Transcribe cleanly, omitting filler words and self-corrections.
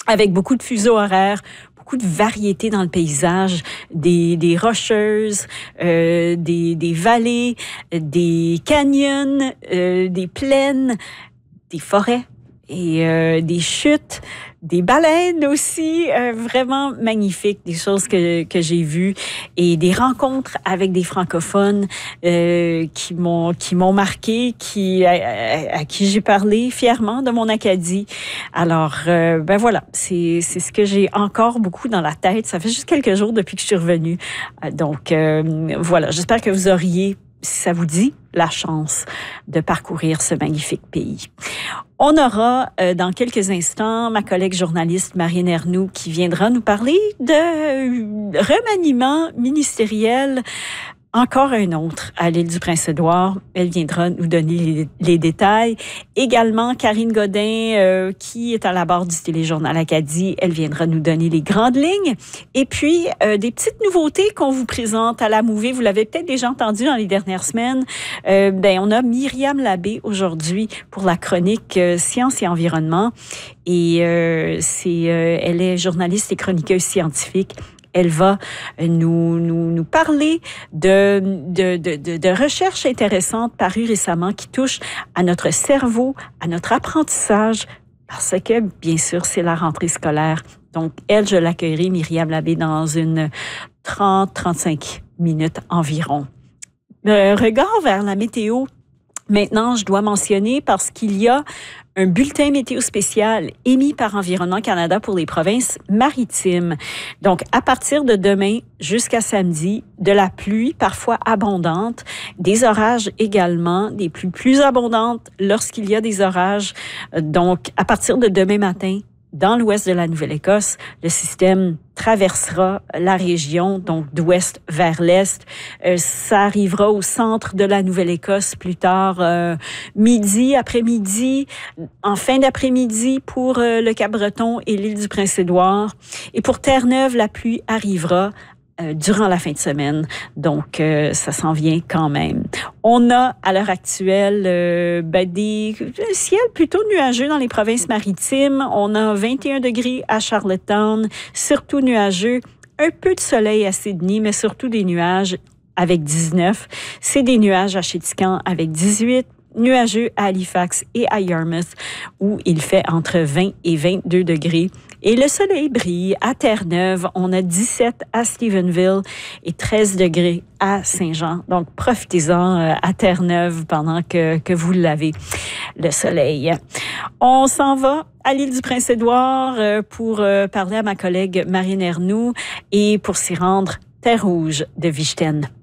avec beaucoup de fuseaux horaires, beaucoup de variété dans le paysage, des rocheuses, des vallées, des canyons, des plaines, des forêts et des chutes, des baleines aussi, vraiment magnifiques, des choses que j'ai vues et des rencontres avec des francophones qui m'ont marqué, à qui j'ai parlé fièrement de mon Acadie. Alors, ben voilà, c'est ce que j'ai encore beaucoup dans la tête. Ça fait juste quelques jours depuis que je suis revenue. Donc, voilà, j'espère que vous auriez, si ça vous dit, la chance de parcourir ce magnifique pays. On aura dans quelques instants ma collègue journaliste Marianne Ernoult qui viendra nous parler de remaniement ministériel. Encore un autre à l'île du Prince-Édouard. Elle viendra nous donner les détails. Également, Karine Godin, qui est à la barre du Téléjournal Acadie. Elle viendra nous donner les grandes lignes. Et puis, des petites nouveautés qu'on vous présente à la Mouvée. Vous l'avez peut-être déjà entendu dans les dernières semaines. On a Myriam Labbé aujourd'hui pour la chronique Sciences et environnement. Et elle est journaliste et chroniqueuse scientifique. Elle va nous parler de recherches intéressantes parues récemment qui touchent à notre cerveau, à notre apprentissage, parce que, bien sûr, c'est la rentrée scolaire. Donc, je l'accueillerai, Myriam Labbé, dans une 30-35 minutes environ. Regard vers la météo. Maintenant, je dois mentionner parce qu'il y a un bulletin météo spécial émis par Environnement Canada pour les provinces maritimes. Donc, à partir de demain jusqu'à samedi, de la pluie parfois abondante, des orages également, des pluies plus abondantes lorsqu'il y a des orages. Donc, à partir de demain matin, dans l'ouest de la Nouvelle-Écosse, le système traversera la région, donc d'ouest vers l'est. Ça arrivera au centre de la Nouvelle-Écosse plus tard, midi, après-midi, en fin d'après-midi pour le Cap-Breton et l'île du Prince-Édouard. Et pour Terre-Neuve, la pluie arrivera durant la fin de semaine. Donc, ça s'en vient quand même. On a, à l'heure actuelle, un ciel plutôt nuageux dans les provinces maritimes. On a 21 degrés à Charlottetown, surtout nuageux. Un peu de soleil à Sydney, mais surtout des nuages avec 19. C'est des nuages à Chéticamp avec 18. Nuageux à Halifax et à Yarmouth, où il fait entre 20 et 22 degrés. Et le soleil brille à Terre-Neuve. On a 17 à Stephenville et 13 degrés à Saint-Jean. Donc, profitez-en à Terre-Neuve pendant que vous l'avez, le soleil. On s'en va à l'île du Prince-Édouard pour parler à ma collègue Marianne Ernoult et pour s'y rendre, Terre Rouge de Vichten.